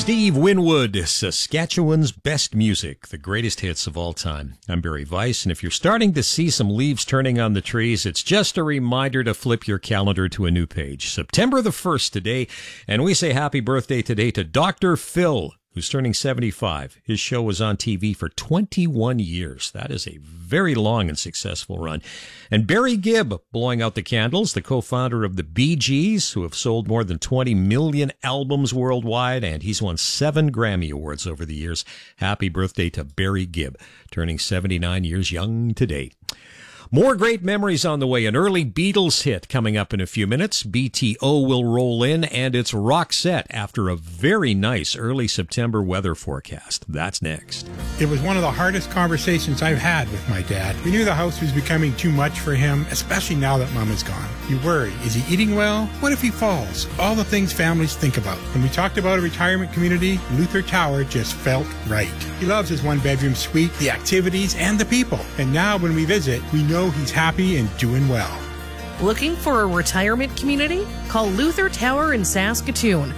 Steve Winwood, Saskatchewan's best music, the greatest hits of all time. I'm Barry Weiss, and if you're starting to see some leaves turning on the trees, it's just a reminder to flip your calendar to a new page. September the 1st today, and we say happy birthday today to Dr. Phil, who's turning 75. His show was on TV for 21 years. That is a very long and successful run. And Barry Gibb blowing out the candles, the co-founder of the Bee Gees, who have sold more than 20 million albums worldwide, and he's won 7 Grammy Awards over the years. Happy birthday to Barry Gibb, turning 79 years young today. More great memories on the way. An early Beatles hit coming up in a few minutes. BTO will roll in, and it's rock set after a very nice early September weather forecast. That's next. It was one of the hardest conversations I've had with my dad. We knew the house was becoming too much for him, especially now that Mom is gone. You worry, is he eating well? What if he falls? All the things families think about. When we talked about a retirement community, Luther Tower just felt right. He loves his one-bedroom suite, the activities, and the people. And now when we visit, we know he's happy and doing well. Looking for a retirement community? Call Luther Tower in Saskatoon,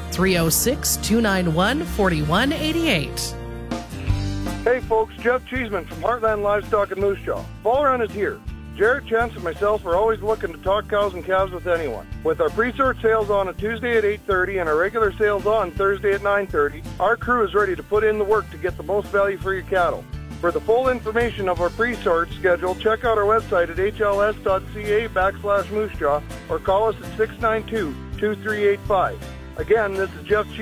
306-291-4188. Hey folks, Jeff Cheeseman from Heartland Livestock in Moose Jaw. Fall Run is here. Jared, Chance, and myself are always looking to talk cows and calves with anyone. With our pre-sort sales on a Tuesday at 8:30 and our regular sales on Thursday at 9:30, our crew is ready to put in the work to get the most value for your cattle. For the full information of our pre-sort schedule, check out our website at hls.ca/moosejaw or call us at 692-2385. Again, this is Jeff